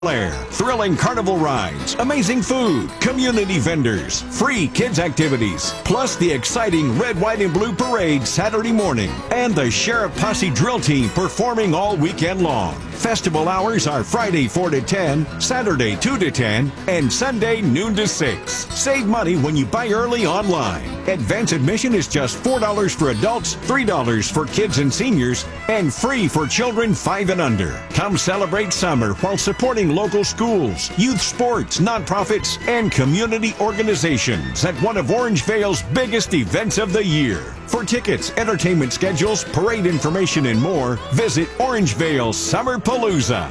Air. Thrilling carnival rides, amazing food, community vendors, free kids activities, plus the exciting red, white, and blue parade Saturday morning, and the Sheriff Posse drill team performing all weekend long. Festival hours are Friday 4 to 10, Saturday 2 to 10, and Sunday noon to 6. Save money when you buy early online. Advance admission is just $4 for adults, $3 for kids and seniors, and free for children 5 and under. Come celebrate summer while supporting local schools, youth sports, nonprofits, and community organizations at one of Orangevale's biggest events of the year. For tickets, entertainment schedules, parade information, and more, visit Orangevale Summer Palooza.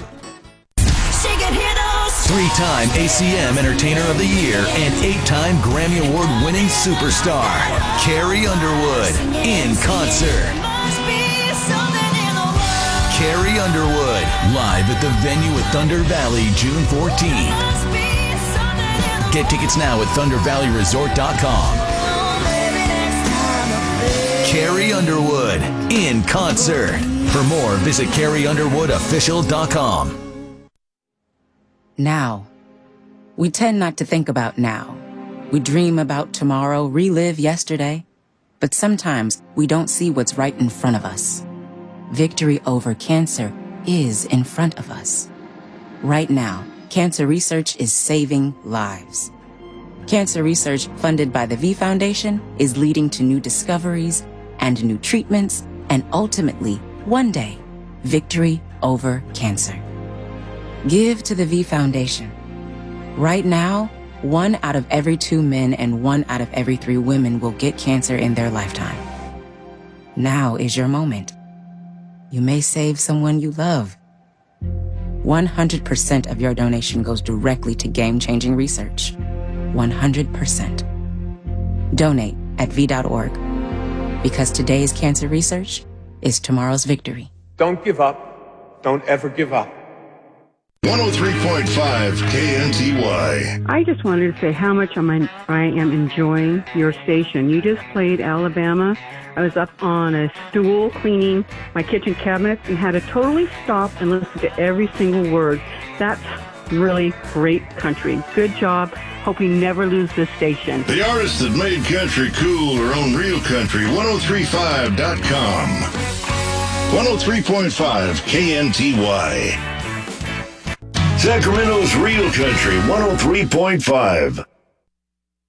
3-time ACM Entertainer of the Year and 8-time Grammy Award-winning superstar, Carrie Underwood, in concert. Carrie Underwood, live at the venue at Thunder Valley, June 14th. Get tickets now at ThunderValleyResort.com. Carrie Underwood, in concert. For more, visit CarrieUnderwoodOfficial.com. Now. We tend not to think about now. We dream about tomorrow, relive yesterday. But sometimes we don't see what's right in front of us. Victory over cancer is in front of us. Right now, cancer research is saving lives. Cancer research funded by the V Foundation is leading to new discoveries and new treatments, and ultimately, one day, victory over cancer. Give to the V Foundation. Right now, 1 out of every 2 men and 1 out of every 3 women will get cancer in their lifetime. Now is your moment. You may save someone you love. 100% of your donation goes directly to game-changing research. 100%. Donate at v.org. Because today's cancer research is tomorrow's victory. Don't give up. Don't ever give up. 103.5 KNTY. I just wanted to say how much I am enjoying your station. You just played Alabama. I was up on a stool cleaning my kitchen cabinets and had to totally stop and listen to every single word. That's really great country. Good job. Hope we never lose this station. The artists that made country cool are on Real Country 1035.com. 103.5 KNTY. Sacramento's Real Country 103.5.